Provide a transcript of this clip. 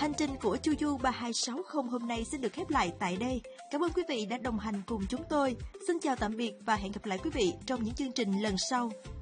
hành trình của Chu Du 3260 hôm nay xin được khép lại tại đây. Cảm ơn quý vị đã đồng hành cùng chúng tôi. Xin chào tạm biệt và hẹn gặp lại quý vị trong những chương trình lần sau.